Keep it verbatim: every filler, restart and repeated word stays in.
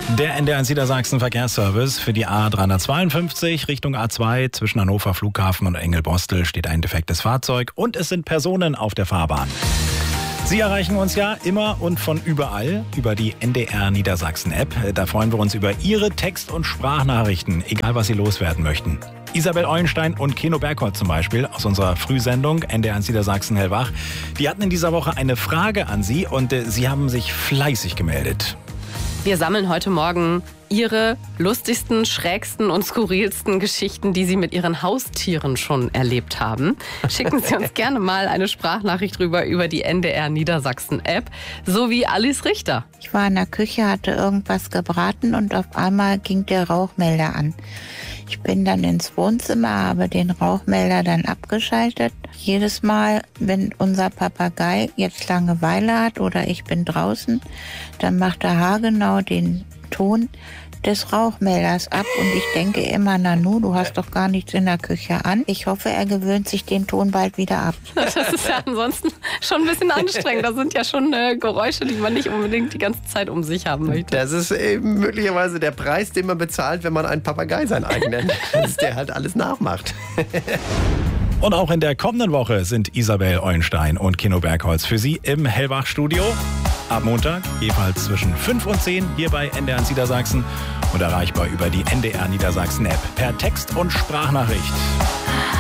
Der N D R eins Niedersachsen Verkehrsservice für die A dreihundertzweiundfünfzig Richtung A zwei zwischen Hannover Flughafen und Engelbostel steht ein defektes Fahrzeug und es sind Personen auf der Fahrbahn. Sie erreichen uns ja immer und von überall über die N D R Niedersachsen App. Da freuen wir uns über Ihre Text- und Sprachnachrichten, egal was Sie loswerden möchten. Isabel Eulenstein und Keno Bergholz zum Beispiel aus unserer Frühsendung N D R eins Niedersachsen hellwach. Die hatten in dieser Woche eine Frage an Sie und äh, Sie haben sich fleißig gemeldet. Wir sammeln heute Morgen Ihre lustigsten, schrägsten und skurrilsten Geschichten, die Sie mit Ihren Haustieren schon erlebt haben. Schicken Sie uns gerne mal eine Sprachnachricht rüber über die N D R Niedersachsen App, so wie Alice Richter. Ich war in der Küche, hatte irgendwas gebraten und auf einmal ging der Rauchmelder an. Ich bin dann ins Wohnzimmer, habe den Rauchmelder dann abgeschaltet. Jedes Mal, wenn unser Papagei jetzt Langeweile hat oder ich bin draußen, dann macht er haargenau den Ton des Rauchmelders ab und ich denke immer, Nanu, du hast doch gar nichts in der Küche an. Ich hoffe, er gewöhnt sich den Ton bald wieder ab. Das ist ja ansonsten schon ein bisschen anstrengend. Das sind ja schon äh, Geräusche, die man nicht unbedingt die ganze Zeit um sich haben möchte. Das ist eben möglicherweise der Preis, den man bezahlt, wenn man einen Papagei sein eigen nennt. Dass der halt alles nachmacht. Und auch in der kommenden Woche sind Isabel Eulenstein und Keno Bergholz für Sie im Hellwach-Studio. Ab Montag, jeweils zwischen fünf und zehn hier bei N D R eins Niedersachsen und erreichbar über die N D R Niedersachsen App per Text- und Sprachnachricht.